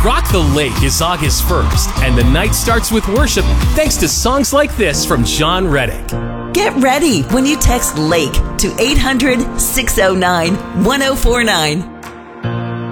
Rock the Lake is August 1st, and the night starts with worship thanks to songs like this from John Reddick. Get ready when you text LAKE to 800-609-1049.